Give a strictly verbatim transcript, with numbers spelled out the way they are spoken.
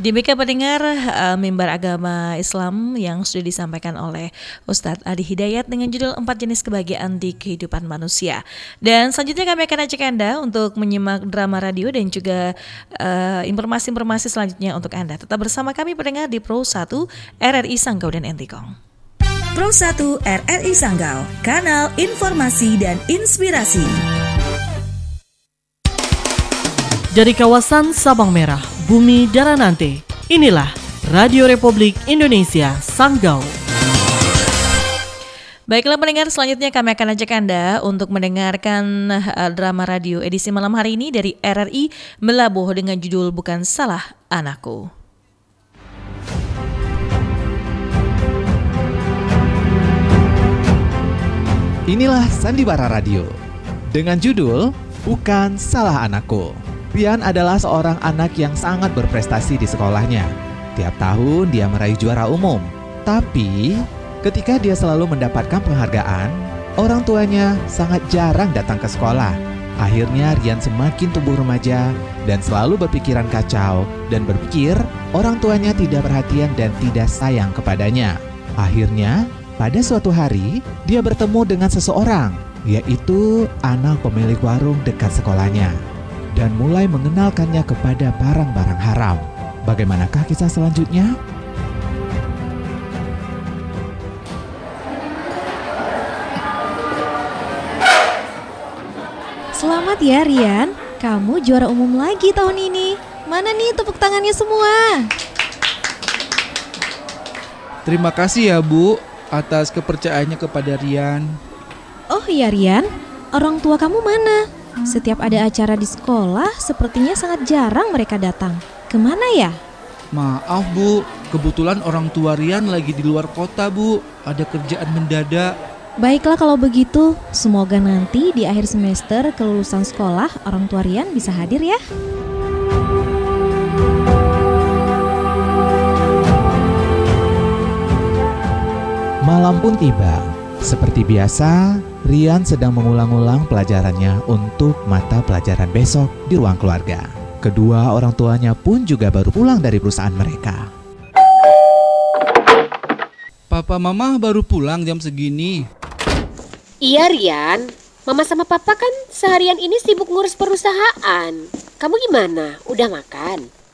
Demikian pendengar uh, mimbar agama Islam yang sudah disampaikan oleh Ustadz Adi Hidayat dengan judul Empat Jenis Kebahagiaan di Kehidupan Manusia. Dan selanjutnya kami akan ajak Anda untuk menyimak drama radio dan juga uh, informasi-informasi selanjutnya untuk Anda. Tetap bersama kami pendengar di Pro satu R R I Sanggau dan Entikong. Pro satu R R I Sanggau, kanal informasi dan inspirasi. Dari kawasan Sabang Merah, Bumi Daranante, inilah Radio Republik Indonesia Sanggau. Baiklah pendengar, selanjutnya kami akan ajak Anda untuk mendengarkan uh, drama radio edisi malam hari ini dari R R I Melabuh dengan judul Bukan Salah Anakku. Inilah Sandiwara Radio dengan judul Bukan Salah Anakku. Rian adalah seorang anak yang sangat berprestasi di sekolahnya. Tiap tahun dia meraih juara umum. Tapi ketika dia selalu mendapatkan penghargaan, orang tuanya sangat jarang datang ke sekolah. Akhirnya Rian semakin tumbuh remaja dan selalu berpikiran kacau dan berpikir orang tuanya tidak perhatian dan tidak sayang kepadanya. Akhirnya pada suatu hari dia bertemu dengan seseorang, yaitu anak pemilik warung dekat sekolahnya, dan mulai mengenalkannya kepada barang-barang haram. Bagaimanakah kisah selanjutnya? Selamat ya Rian, kamu juara umum lagi tahun ini. Mana nih tepuk tangannya semua? Terima kasih ya Bu atas kepercayaannya kepada Rian. Oh iya Rian, orang tua kamu mana? Setiap ada acara di sekolah, sepertinya sangat jarang mereka datang. Kemana ya? Maaf Bu, kebetulan orang tua Rian lagi di luar kota Bu. Ada kerjaan mendadak. Baiklah kalau begitu, semoga nanti di akhir semester kelulusan sekolah orang tua Rian bisa hadir ya. Malam pun tiba. Seperti biasa, Rian sedang mengulang-ulang pelajarannya untuk mata pelajaran besok di ruang keluarga. Kedua orang tuanya pun juga baru pulang dari perusahaan mereka. Papa Mama baru pulang jam segini. Iya Rian, Mama sama Papa kan seharian ini sibuk ngurus perusahaan. Kamu gimana? Udah makan?